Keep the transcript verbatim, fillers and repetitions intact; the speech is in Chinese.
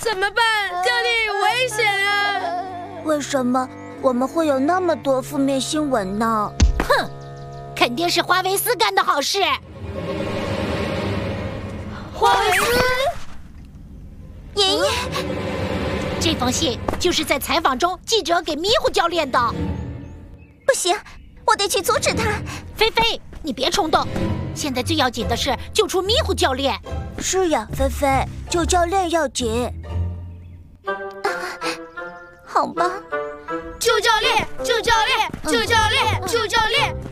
怎么办？教练有危险啊！ 为什么我们会有那么多负面新闻呢？ 哼，肯定是华维斯干的好事。 华维斯， 爷爷， 这封信就是在采访中记者给迷糊教练的。 不行，我得去阻止他。 菲菲，你别冲动，现在最要紧的是救出迷糊教练。 是呀，菲菲，救教练要紧。啊，好吧。 救教练，救教练，救教练，救教练。